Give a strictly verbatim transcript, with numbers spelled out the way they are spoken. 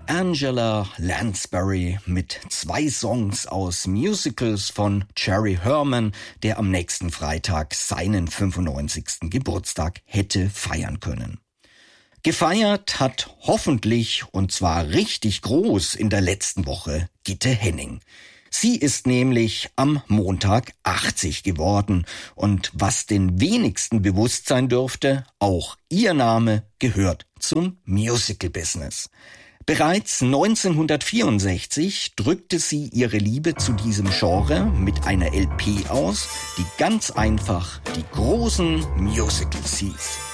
Angela Lansbury mit zwei Songs aus Musicals von Jerry Herman, der am nächsten Freitag seinen fünfundneunzigsten Geburtstag hätte feiern können. Gefeiert hat hoffentlich, und zwar richtig groß, in der letzten Woche Gitte Henning. Sie ist nämlich am Montag achtzig geworden und was den wenigsten bewusst sein dürfte, auch ihr Name gehört zum Musical-Business. Bereits neunzehnhundertvierundsechzig drückte sie ihre Liebe zu diesem Genre mit einer L P aus, die ganz einfach die großen Musicals hieß.